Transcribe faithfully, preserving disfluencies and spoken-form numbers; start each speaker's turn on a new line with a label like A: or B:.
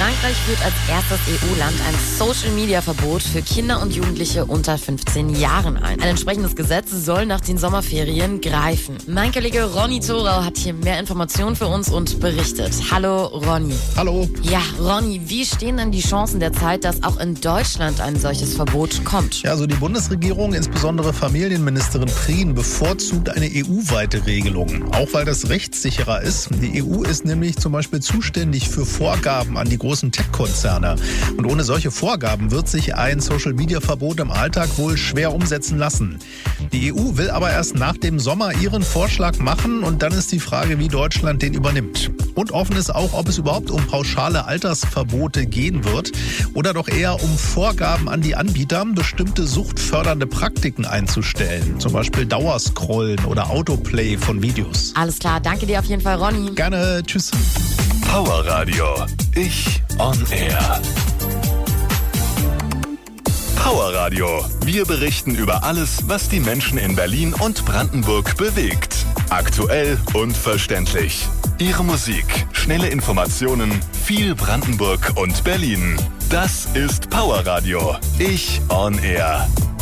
A: Frankreich führt als erstes E U-Land ein Social-Media-Verbot für Kinder und Jugendliche unter fünfzehn Jahren ein. Ein entsprechendes Gesetz soll nach den Sommerferien greifen. Mein Kollege Ronny Thorau hat hier mehr Informationen für uns und berichtet. Hallo Ronny.
B: Hallo.
A: Ja, Ronny, wie stehen denn die Chancen derzeit, dass auch in Deutschland ein solches Verbot kommt?
B: Ja, also die Bundesregierung, insbesondere Familienministerin Prien, bevorzugt eine E U-weite Regelung. Auch weil das rechtssicherer ist. Die E U ist nämlich zum Beispiel zuständig für Vorgaben an die großen Tech-Konzerne. Und ohne solche Vorgaben wird sich ein Social-Media-Verbot im Alltag wohl schwer umsetzen lassen. Die E U will aber erst nach dem Sommer ihren Vorschlag machen und dann ist die Frage, wie Deutschland den übernimmt. Und offen ist auch, ob es überhaupt um pauschale Altersverbote gehen wird oder doch eher um Vorgaben an die Anbieter, bestimmte suchtfördernde Praktiken einzustellen. Zum Beispiel Dauerscrollen oder Autoplay von Videos.
A: Alles klar, danke dir auf jeden Fall, Ronny.
B: Gerne, tschüss.
C: Power Radio. Ich on Air. Power Radio. Wir berichten über alles, was die Menschen in Berlin und Brandenburg bewegt. Aktuell und verständlich. Ihre Musik, schnelle Informationen, viel Brandenburg und Berlin. Das ist Power Radio. Ich on Air.